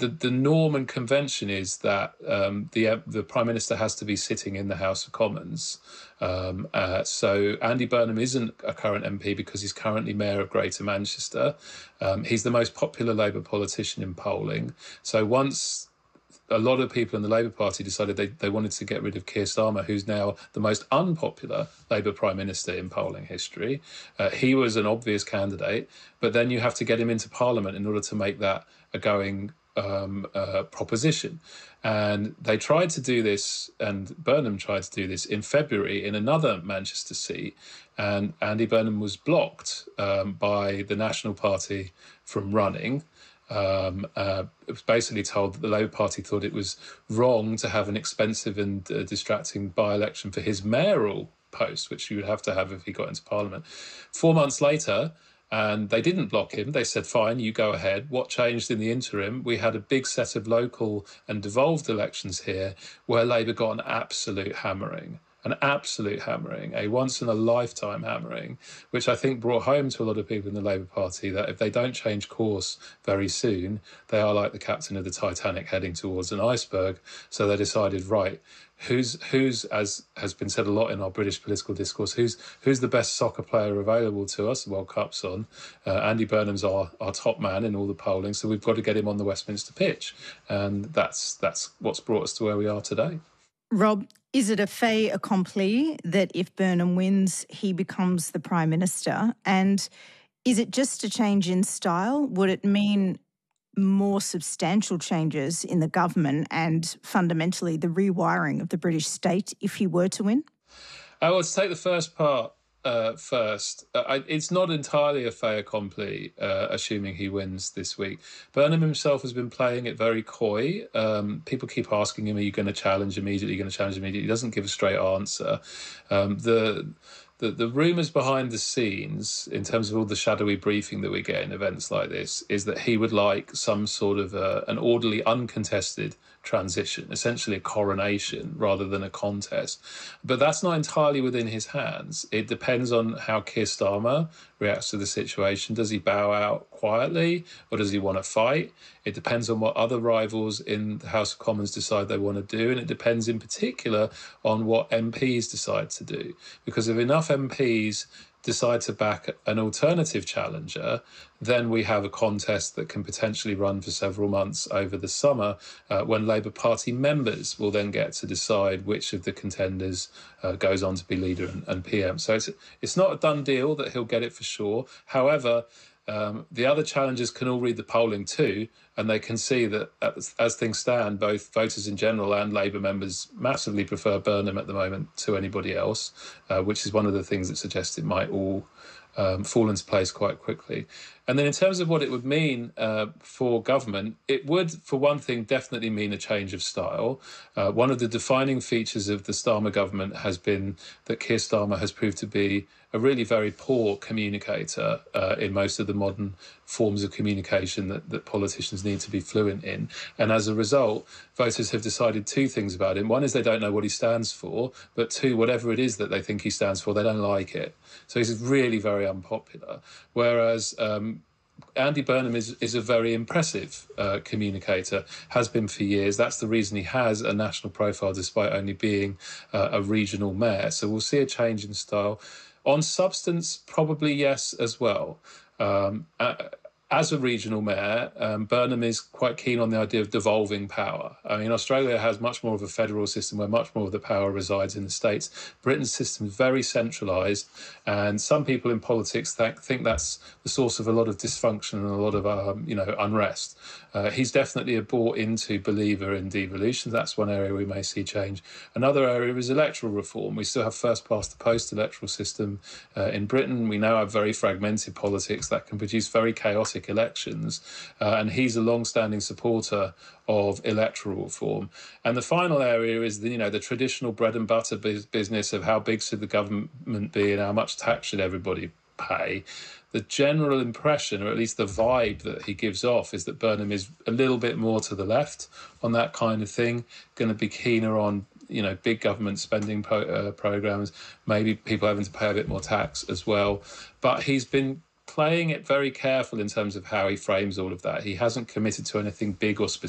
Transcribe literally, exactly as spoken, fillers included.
the, the norm and convention is that um, the uh, the Prime Minister has to be sitting in the House of Commons. Um, uh, so Andy Burnham isn't a current M P because he's currently Mayor of Greater Manchester. Um, he's the most popular Labour politician in polling. So once a lot of people in the Labour Party decided they, they wanted to get rid of Keir Starmer, who's now the most unpopular Labour Prime Minister in polling history. Uh, he was an obvious candidate, but then you have to get him into Parliament in order to make that a going um, uh, proposition. And they tried to do this, and Burnham tried to do this in February in another Manchester seat, and Andy Burnham was blocked um, by the National Party from running. Um, uh, it was basically told that the Labour Party thought it was wrong to have an expensive and uh, distracting by-election for his mayoral post, which you would have to have if he got into Parliament. Four months later, and they didn't block him. They said, fine, you go ahead. What changed in the interim? We had a big set of local and devolved elections here where Labour got an absolute hammering. An absolute hammering, a once-in-a-lifetime hammering, which I think brought home to a lot of people in the Labour Party that if they don't change course very soon, they are like the captain of the Titanic heading towards an iceberg. So they decided, right, who's, who's as has been said a lot in our British political discourse, who's who's the best soccer player available to us? The World Cup's on. Uh, Andy Burnham's our, our top man in all the polling, so we've got to get him on the Westminster pitch. And that's that's what's brought us to where we are today. Rob, is it a fait accompli that if Burnham wins, he becomes the Prime Minister? And is it just a change in style? Would it mean more substantial changes in the government and fundamentally the rewiring of the British state if he were to win? Oh, let's take the first part uh, first. Uh, I, it's not entirely a fait accompli, uh, assuming he wins this week. Burnham himself has been playing it very coy. Um, people keep asking him, are you going to challenge immediately? Are you going to challenge immediately? He doesn't give a straight answer. Um, the... The, the rumours behind the scenes, in terms of all the shadowy briefing that we get in events like this, is that he would like some sort of a, an orderly, uncontested transition, essentially a coronation rather than a contest. But that's not entirely within his hands. It depends on how Keir Starmer reacts to the situation. Does he bow out quietly or does he want to fight? It depends on what other rivals in the House of Commons decide they want to do, and it depends in particular on what M Ps decide to do. Because if enough M Ps decide to back an alternative challenger, then we have a contest that can potentially run for several months over the summer, uh, when Labour Party members will then get to decide which of the contenders uh, goes on to be leader and, and P M. So it's, it's not a done deal that he'll get it for sure. However, Um, the other challengers can all read the polling too, and they can see that as, as things stand, both voters in general and Labour members massively prefer Burnham at the moment to anybody else, uh, which is one of the things that suggests it might all um, fall into place quite quickly. And then in terms of what it would mean uh, for government, it would, for one thing, definitely mean a change of style. Uh, one of the defining features of the Starmer government has been that Keir Starmer has proved to be a really very poor communicator uh, in most of the modern forms of communication that, that politicians need to be fluent in. And as a result, voters have decided two things about him. One is they don't know what he stands for, but two, whatever it is that they think he stands for, they don't like it. So he's really very unpopular. Whereas um, Andy Burnham is, is a very impressive uh, communicator, has been for years. That's the reason he has a national profile despite only being uh, a regional mayor. So we'll see a change in style. On substance, probably yes as well. Um, uh, as a regional mayor, um, Burnham is quite keen on the idea of devolving power. I mean, Australia has much more of a federal system where much more of the power resides in the states. Britain's system is very centralised, and some people in politics th- think that's the source of a lot of dysfunction and a lot of, um, you know, unrest. Uh, he's definitely a bought-into believer in devolution. That's one area we may see change. Another area is electoral reform. We still have first-past-the-post electoral system uh, in Britain. We now have very fragmented politics that can produce very chaotic elections, uh, and he's a long-standing supporter of electoral reform. And the final area is the, you know, the traditional bread and butter business of how big should the government be and how much tax should everybody pay. The general impression, or at least the vibe that he gives off, is that Burnham is a little bit more to the left on that kind of thing, going to be keener on, you know, big government spending pro- uh, programs, maybe people having to pay a bit more tax as well. But he's been playing it very careful in terms of how he frames all of that. He hasn't committed to anything big or specific.